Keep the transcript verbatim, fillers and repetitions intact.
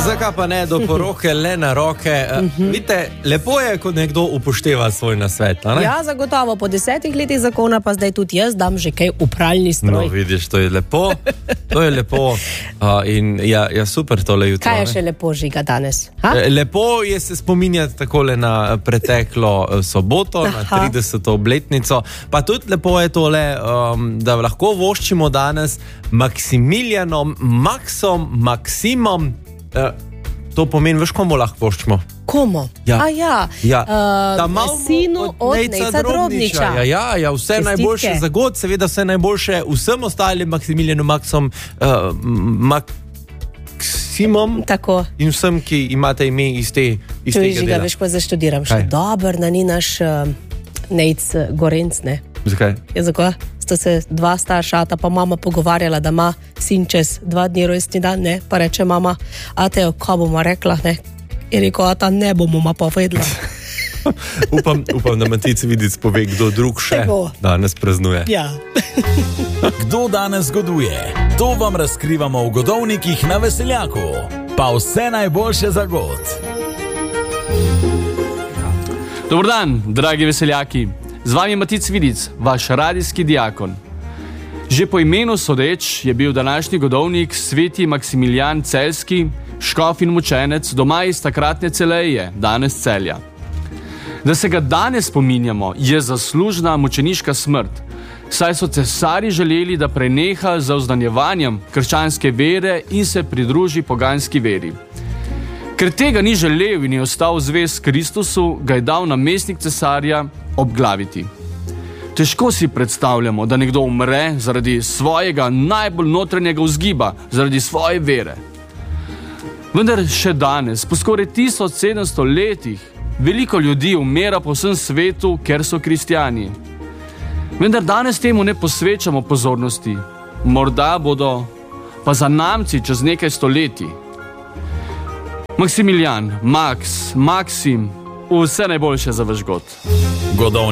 Zakaj pa ne do poroke, le na roke? Uh-huh. Vidite, lepo je, ko nekdo upošteva svoj nasvet. Ne? Ja, zagotovo, po desetih letih zakona pa zdaj tudi jaz dam že kaj v pralni stroj. No, vidiš, to je lepo, to je lepo uh, in ja, ja, super tole jutro. Kaj je še lepo žiga danes? Ha? Lepo je se spominjati takole na preteklo soboto, Aha. na trideseto obletnico, pa tudi lepo je tole, um, da lahko voščimo danes Maksimilijanom, Maksom, Maksimom. Uh, to pomeni, veš, komu lahko voščimo? Komu? Ja. A ja, ja. Uh, sinu od, od Nejca Drobniča. Ja, ja, ja, vse Čestitke. Najboljše za god, seveda vse najboljše vsem ostalim Maksimilijanu, Maksom, uh, Maksimom Tako. In vsem, ki imate ime iz te iz tega žiga, dela. Veš, ko zaštudiram, še dober, da ni naš uh, Nejc Gorenc, ne? Zakaj? Ja, zakaj? Sta se dva staršata pa mama pogovarjala, da ima sin čez dva dni rojstni dan, ne? Pa reče mama, a te, ko bomo rekla, ne? Je rekel, a ta ne bomo ma povedala. upam, upam, da Matic Vidic pove, kdo drug še Tego. danes praznuje. Ja. Kdo danes goduje? To vam razkrivamo v godovnikih na Veseljaku. Pa vse najboljše za god. Dobar dan, dragi veseljaki. Z vami je Matic Vidic, vaš radijski diakon. Že po imenu sodeč je bil današnji godovnik sveti Maksimilijan Celjski, škof in mučenec doma iz takratne Celeje, danes Celja. Da se ga danes spominjamo, je zaslužna mučeniška smrt, saj so cesarji želeli, da preneha z oznanjevanjem krščanske vere in se pridruži poganski veri. Ker tega ni želel in je ostal zvest Kristusu, ga je dal namestnik cesarja obglaviti. Težko si predstavljamo, da nekdo umre zaradi svojega najbolj notranjega vzgiba, zaradi svoje vere. Vendar še danes, po skoraj tisoč sedemsto letih, veliko ljudi umira po vsem svetu, ker so kristjani. Vendar danes temu ne posvečamo pozornosti. Morda bodo pa zanamci čez nekaj stoletij. Maksimilijan, Maks, Maksim, vse najboljše za vaš god.